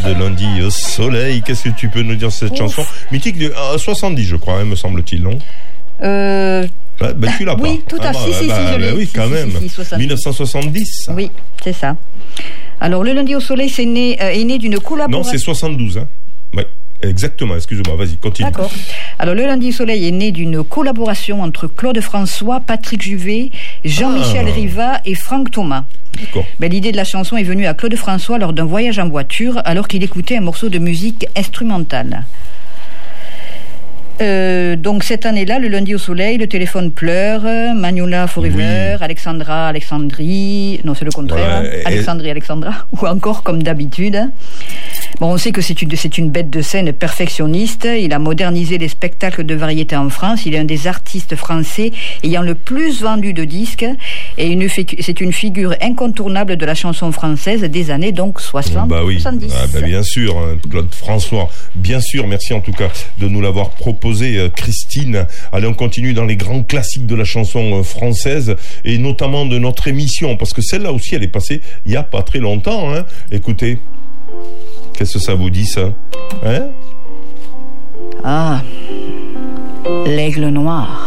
de Lundi au soleil. Qu'est-ce que tu peux nous dire sur cette chanson mythique de 70, je crois, me semble-t-il, non? Tu l'as pas. Oui, tout à fait. Je l'ai. Oui, quand même. 1970. Oui, c'est ça. Alors, le Lundi au soleil, est né d'une collaboration. Non, c'est 72. Hein. Oui. Exactement, excuse-moi, vas-y, continue. D'accord. Alors, le Lundi au soleil est né d'une collaboration entre Claude François, Patrick Juvet, Jean-Michel Riva et Franck Thomas. D'accord. L'idée de la chanson est venue à Claude François lors d'un voyage en voiture, alors qu'il écoutait un morceau de musique instrumentale. Donc cette année-là, le Lundi au soleil, le téléphone pleure, Magnolia Forever, oui. Alexandrie, non c'est le contraire, Alexandra, ou encore comme d'habitude. Bon, on sait que c'est une bête de scène perfectionniste. Il a modernisé les spectacles de variété en France. Il est un des artistes français ayant le plus vendu de disques. Et c'est une figure incontournable de la chanson française des années donc 60, oui. 70. Bien sûr, Claude François. Bien sûr, merci en tout cas de nous l'avoir proposé, Christine. Allez, on continue dans les grands classiques de la chanson française et notamment de notre émission, parce que celle-là aussi, elle est passée il n'y a pas très longtemps. Hein. Écoutez. Qu'est-ce que ça vous dit, ça? Hein? L'aigle noir.